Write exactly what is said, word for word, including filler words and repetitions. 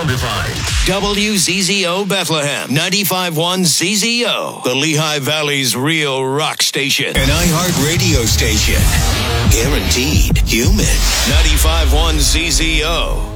Soundified. W Z Z O Bethlehem, ninety-five point one Z Z O, the Lehigh Valley's real rock station. An iHeart radio station. Guaranteed human. ninety-five point one Z Z O.